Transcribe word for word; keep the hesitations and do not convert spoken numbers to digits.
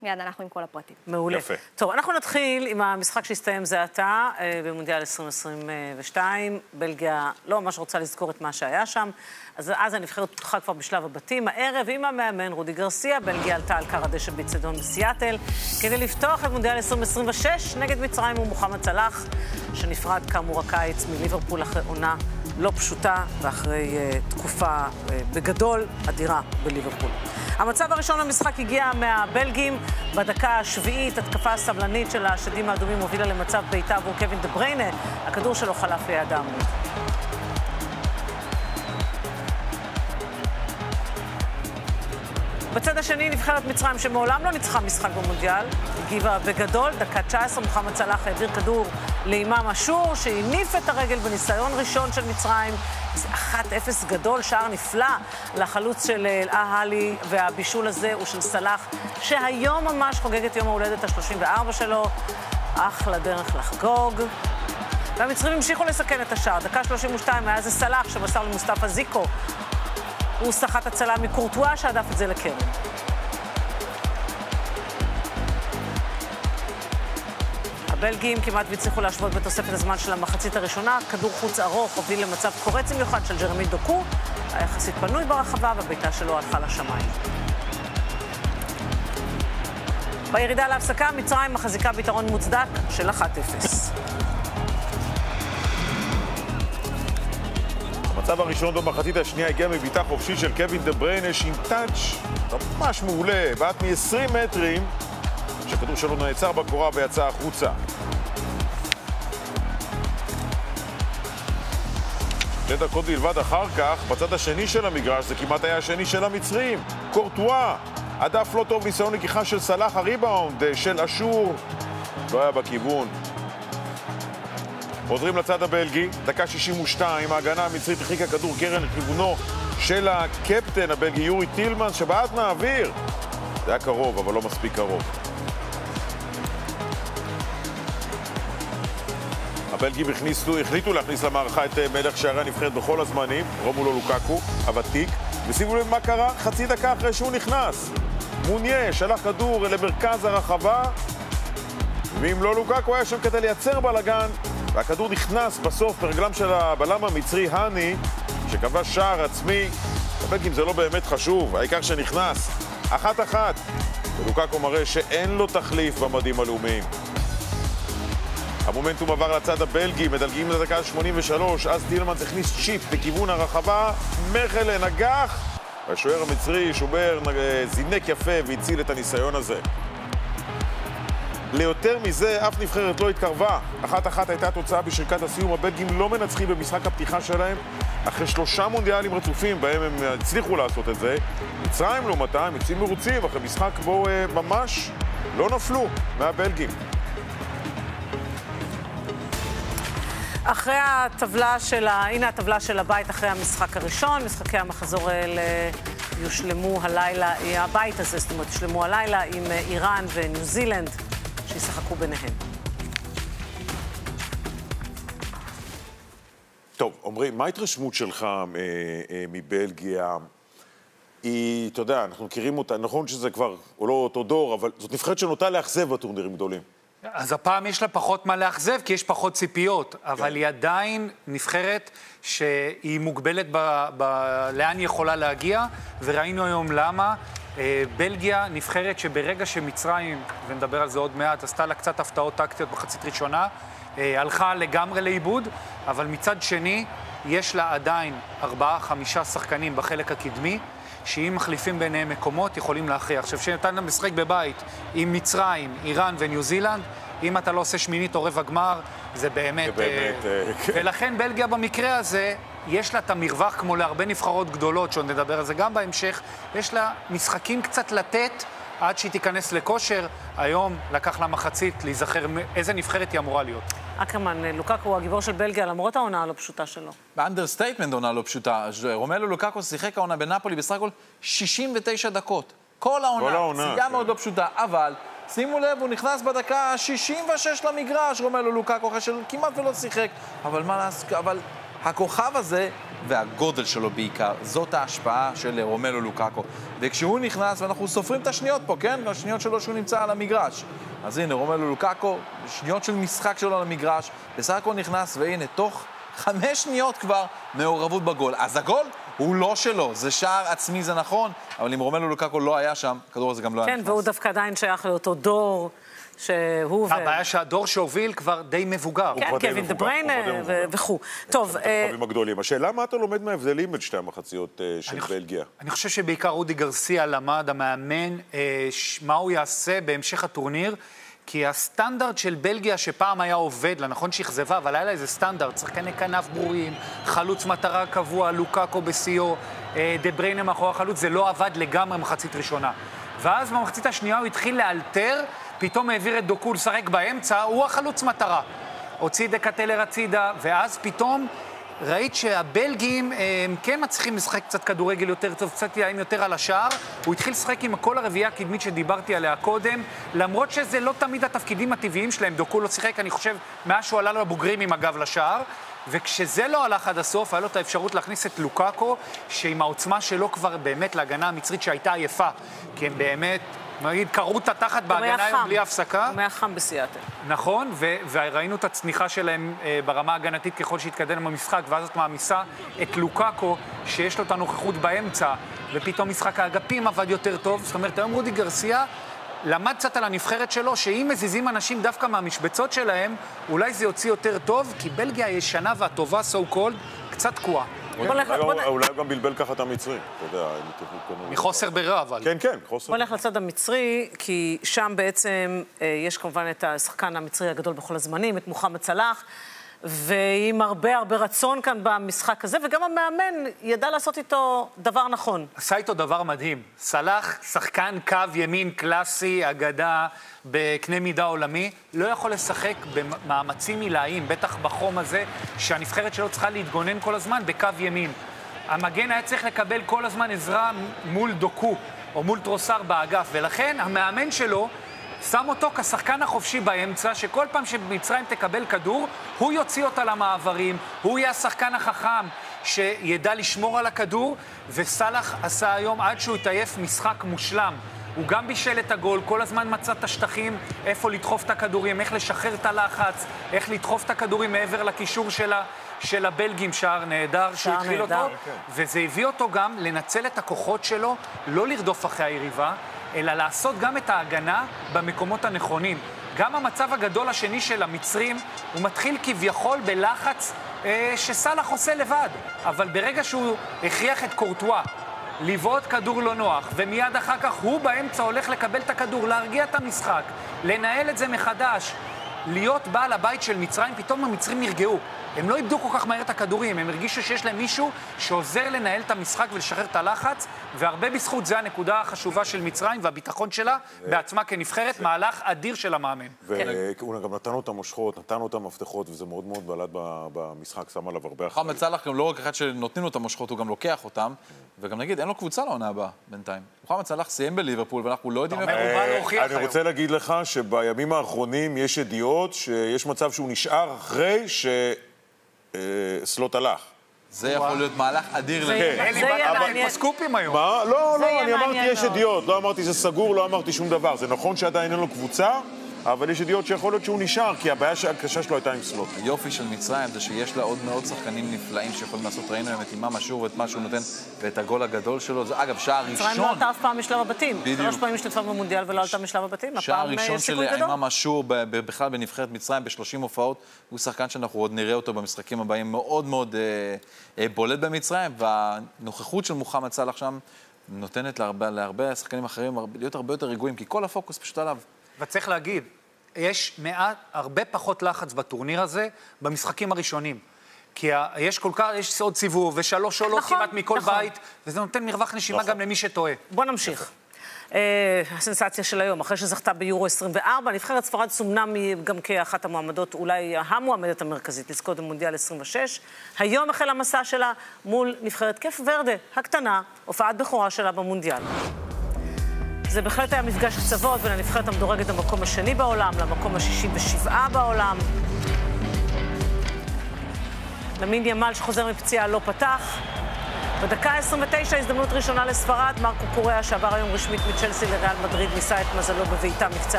מיד אנחנו עם כל הפרטים. מעולה. יפה. טוב, אנחנו נתחיל עם המשחק שהסתיים זה עתה, במונדיאל עשרים עשרים ושתיים. בלגיה לא ממש רוצה לזכור את מה שהיה שם, אז אז הנבחרת פותחה כבר בשלב הבתים. הערב עם המאמן רודי גרסיה, בלגיה עלתה על קר הדשא באצטדיון בסיאטל, כדי לפתוח את מונדיאל עשרים עשרים ושש נגד מצרים ומוחמד סלאח, שנפרד כאמור הקיץ מליברפול אחרי עונה לא פשוטה, ואחרי uh, תקופה uh, בגדול אדירה בליברפול. המצב הראשון למשחק הגיע מהבלגים. בדקה השביעית, התקפה הסבלנית של השדים האדומים הובילה למצב בעיטה עבור קווין דה בריינה. הכדור שלו חלף ליד העמוד. בצד השני, נבחרת מצרים שמעולם לא ניצחה משחק במונדיאל, הגיבה בגדול. דקה תשע עשרה, מוחמד סלאח העביר כדור לאימאם אשור, שהניף את הרגל בניסיון ראשון של מצרים. זה אחת אפס גדול, שער נפלא לחלוץ של אל-אהלי, והבישול הזה הוא של סלאח, שהיום ממש חוגג את יום ההולדת ה-שלושים וארבע שלו. אחלה דרך לחגוג. והמצרים המשיכו לסכן את השער. דקה שלושים ושתיים היה זה סלאח שמסר למוסטפא זיקו. הוא סחט הצלה מקורטואה שעדף את זה לקרן. הבלגים כמעט והצליחו להשוות בתוספת הזמן של המחצית הראשונה. כדור חוץ ארוך הוביל למצב קורץ מיוחד של ג'רמי דוקו. היה יחסית פנוי ברחבה והביתה שלו הלכה לשמיים. בירידה להפסקה, מצרים מחזיקה ביתרון מוצדק של אחת אפס. המצב הראשון במחצית השנייה הגיע מביתה חופשית של קווין דה בריינה, עם טאץ' ממש מעולה, בעט מ-עשרים מטרים, שהכדור שלו נעצר בקורה ויצא החוצה. שתי דקות בלבד אחר כך, בצד השני של המגרש, זה כמעט היה השני של המצרים, קורטואה, הדף לא טוב, ניסיון נגיחה של סלאח, הריבאונד של אשור, לא היה בכיוון. עוזרים לצד הבלגי, דקה שישים ושתיים, ההגנה המצרית החיקה כדור קרן לכיוונו של הקפטן הבלגי יורי טילמן, שבעט מהאוויר. זה היה קרוב, אבל לא מספיק קרוב. הבלגים הכניסו, החליטו להכניס למערכה את מלך שערי הנבחרת בכל הזמנים, רומולו לוקאקו, הוותיק, ושימו לב מה קרה חצי דקה אחרי שהוא נכנס. מוניה שלח כדור למרכז הרחבה, ואם לא לוקאקו היה שם כדי לייצר בלגן, והכדור נכנס בסוף ברגלם של הבלם המצרי הני, שכבש שער עצמי. הבלגים זה לא באמת חשוב, העיקר שנכנס. אחת אחת. ולוקאקו מראה שאין לו תחליף במדים הלאומיים. המומנטום עבר לצד הבלגי, מדלגים לדקה שמונים ושלוש, אז טילמנס הכניס צ'יפ בכיוון הרחבה, מחלה נגח, והשוער המצרי שובר זינק יפה והציל את הניסיון הזה. ליותר מזה, אף נבחרת לא התקרבה. אחת אחת הייתה תוצאה בשריקת הסיום. הבלגים לא מנצחים במשחק הפתיחה שלהם אחרי שלושה מונדיאלים רצופים בהם הם הצליחו לעשות את זה. מצרים לעומתם יוצאים מרוצים אחרי משחק בו אה, ממש לא נפלו מהבלגים. אחרי הטבלה של ה... הנה הטבלה של הבית אחרי המשחק הראשון. משחקי המחזור האלה יושלמו הלילה, הבית הזה, זאת אומרת, יושלמו הלילה עם איראן וניו זילנד שישחקו ביניהם. טוב, עומרי, מה ההתרשמות שלך אה, אה, מבלגיה? היא, אתה יודע, אנחנו מכירים אותה, נכון שזה כבר, או לא אותו דור, אבל זאת נבחרת שנוטה לאכזב בטורנירים גדולים. אז הפעם יש לה פחות מה לאכזב, כי יש פחות ציפיות, אבל כן. היא עדיין נבחרת שהיא מוגבלת ב, ב, לאן היא יכולה להגיע, וראינו היום למה. בלגיה נבחרת שברגע שמצרים, ונדבר על זה עוד מעט, עשתה לה קצת הפתעות טקטיות בחצית ראשונה, הלכה לגמרי לאיבוד, אבל מצד שני יש לה עדיין ארבעה, חמישה שחקנים בחלק הקדמי, שאם מחליפים ביניהם מקומות יכולים להכריע. עכשיו, שנתן לה משחק בבית עם מצרים, איראן וניו זילנד, אם אתה לא עושה שמינית או רבע גמר, זה באמת... באמת ולכן בלגיה במקרה הזה, יש לה את המרווח כמו להרבה נבחרות גדולות, שעוד נדבר על זה גם בהמשך, יש לה משחקים קצת לתת עד שהיא תיכנס לכושר. היום לקח לה מחצית להיזכר איזה נבחרת היא אמורה להיות. אקרמן, לוקאקו הוא הגיבור של בלגיה, למרות העונה הלא פשוטה שלו. באנדרסטייטמנט עונה לא פשוטה. רומלו לוקאקו שיחק העונה בנאפולי בסך הכל שישים ותשע דקות. כל העונה, סייעה מאוד לא פשוטה, אבל שימו לב, הוא נכנס בדקה ה-שישים ושש למגרש, רומלו לוקאקו, אחרי שכמעט ולא שיחק, אבל מה לעשות, אבל הכוכב הזה והגודל שלו בעיקר, זאת ההשפעה של רומלו לוקאקו. וכשהוא נכנס, ואנחנו סופרים את השניות פה, כן? השניות שלו שהוא נמצא על המגרש. אז הנה, רומלו לוקאקו, שניות של משחק שלו על המגרש, בסך הכל נכנס, והנה, תוך חמש שניות כבר מעורבות בגול. אז הגול הוא לא שלו, זה שער עצמי, זה נכון, אבל אם רומלו לוקאקו לא היה שם, הכדור הזה גם לא היה נכנס. כן, והוא דווקא עדיין שייך לאותו דור שהוא ו... הבעיה שהדור שהוביל כבר די מבוגר. כן, קווין דה בריינה וכו'. טוב, הכוכבים הגדולים. השאלה, מה אתה לומד מההבדלים בין שתי המחציות של בלגיה? אני חושב שבעיקר רודי גרסיה למד, המאמן, מה הוא יעשה בהמשך הטורניר, כי הסטנדרט של בלגיה שפעם היה עובד לה, נכון שכזבה, אבל היה לה איזה סטנדרט, שחקני כנף ברורים, חלוץ מטרה קבוע, לוקאקו בסיו, דה בריינה מאחורי החלוץ, זה לא עבד לגמרי מחצית ראשונה. ואז במחצית השנייה הוא התחיל לאלתר, פתאום העביר את דוקו לשחק באמצע, הוא החלוץ מטרה. הוציא דקטלר הצידה, ואז פתאום ראית שהבלגים הם כן מצליחים לשחק קצת כדורגל יותר טוב, קצת יעים יותר על השער. הוא התחיל לשחק עם כל הרביעייה הקדמית שדיברתי עליה קודם, למרות שזה לא תמיד התפקידים הטבעיים שלהם. דוקו לא שיחק, אני חושב, מאז שהוא עלה לבוגרים עם הגב לשער, וכשזה לא הלך עד הסוף, היה לו את האפשרות להכניס את לוקאקו, שעם העוצמה שלו כבר באמת להגנה המצרית שהייתה עייפה, כי הם באמת, נגיד, קראו את התחת בהגנה היום בלי הפסקה. הוא היה חם בסיאטל. נכון, וראינו את הצניחה שלהם ברמה הגנתית ככל שהתקדם במשחק, ואז את מעמיסה את לוקאקו, שיש לו את הנוכחות באמצע, ופתאום משחק האגפים עבד יותר טוב. זאת אומרת, היום רודי גרסיה למד קצת על הנבחרת שלו, שאם מזיזים אנשים דווקא מהמשבצות שלהם, אולי זה יוציא יותר טוב, כי בלגיה הישנה והטובה, so called, קצת תקועה. אולי גם בלבל ככה את המצרים, אתה יודע. מחוסר ברירה, אבל. כן, כן, חוסר. בוא נלך לצד המצרי, כי שם בעצם יש כמובן את השחקן המצרי הגדול בכל הזמנים, את מוחמד סלאח, ועם הרבה הרבה רצון כאן במשחק הזה, וגם המאמן ידע לעשות איתו דבר נכון. עשה איתו דבר מדהים. סלאח, שחקן קו ימין קלאסי, אגדה בקנה מידה עולמי, לא יכול לשחק במאמצים מילאיים, בטח בחום הזה, שהנבחרת שלו צריכה להתגונן כל הזמן בקו ימין. המגן היה צריך לקבל כל הזמן עזרה מול דוקו, או מול טרוסר באגף, ולכן המאמן שלו שם אותו כשחקן החופשי באמצע, שכל פעם שמצרים תקבל כדור, הוא יוציא אותה למעברים, הוא יהיה השחקן החכם שידע לשמור על הכדור, וסלאח עשה היום עד שהוא התעייף משחק מושלם. הוא גם בישל את הגול, כל הזמן מצא את השטחים, איפה לדחוף את הכדורים, איך לשחרר את הלחץ, איך לדחוף את הכדורים מעבר לקישור שלה, של הבלגים, שער נהדר, שהוא התחיל אותו, וזה הביא אותו גם לנצל את הכוחות שלו, לא לרדוף אחרי היריבה, אלא לעשות גם את ההגנה במקומות הנכונים. גם המצב הגדול השני של המצרים, הוא מתחיל כביכול בלחץ אה, שסלאח עושה לבד. אבל ברגע שהוא הכריח את קורטואה לבעוט כדור לא נוח, ומיד אחר כך הוא באמצע הולך לקבל את הכדור, להרגיע את המשחק, לנהל את זה מחדש, להיות בעל הבית של מצרים, פתאום המצרים נרגעו. הם לא איבדו כל כך מהר את הכדורים, הם הרגישו שיש להם מישהו שעוזר לנהל את המשחק ולשחרר את הלחץ, והרבה בזכות זה הנקודה החשובה של מצרים והביטחון שלה בעצמה כנבחרת, מהלך אדיר של המאמן. והוא גם נתנו את המושכות, נתנו את המפתחות, וזה מאוד מאוד בלט במשחק, שם עליו הרבה אחרי. מוחמד סלאח גם לא רק אחד שנותנים לו את המושכות, הוא גם לוקח אותם, וגם נגיד, אין לו קבוצה לעונה הבאה בינתיים. מוחמד סלאח סיים בליברפול, ואנחנו לא יודעים איפה. אני רוצה להגיד לך שבימים האחרונים יש ידיעות שיש מצב שהוא נשאר אחרי ש סלוט הלך. זה יכול להיות מהלך אדיר. זה יהיה מעניין. סקופים היום. מה? לא, לא, אני אמרתי יש ידיעות, לא אמרתי זה סגור, לא אמרתי שום דבר. זה נכון שעדיין אין לו קבוצה, אבל יש ידיעות שיכול להיות שהוא נשאר, כי הבעיה הקשה שלו הייתה עם סלוט. היופי של מצרים זה שיש לה עוד מאוד שחקנים נפלאים שיכולים לעשות, ראינו להם את אימם אשור ואת מה שהוא נותן ואת הגול הגדול שלו. זה אגב שער ראשון. מצרים לא עלתה אף פעם משלב הבתים. שלוש פעמים השתתפה במונדיאל ולא עלתה משלב הבתים. שער ראשון של אימם אשור בכלל בנבחרת מצרים ב-שלושים הופעות. הוא שחקן שאנחנו עוד נראה אותו במשחקים הבאים מאוד מאוד בולט במצרים, והנוכחות של מוחמד סלאח שם נותנת להרבה שחקנים אחרים להיות הרבה יותר רגועים, כי כל הפוקוס פשוט עליו. וצריך להגיד, יש מעט, הרבה פחות לחץ בטורניר הזה, במשחקים הראשונים. כי יש כל כך, יש עוד סיבוב, ושלוש עולות נכון, כמעט מכל נכון. בית, וזה נותן מרווח נשימה נכון. גם למי שטועה. בוא נמשיך. הסנסציה של היום, אחרי שזכתה ביורו עשרים וארבע, נבחרת ספרד סומנה גם כאחת המועמדות, אולי המועמדת המרכזית, לזכות במונדיאל עשרים ושש. היום החל המסע שלה מול נבחרת קייפ ורדה, הקטנה, הופעת בכורה שלה במונדיאל. זה בהחלט היה מפגש קצוות בין הנבחרת המדורגת למקום השני בעולם, למקום ה-שישים ושבעה בעולם. למין ימל שחוזר מפציעה לא פתח. בדקה עשרים ותשע הזדמנות ראשונה לספרד, מרקו קוריאה שעבר היום רשמית מצ'לסי לריאל מדריד ניסה את מזלו בביתה מפציעה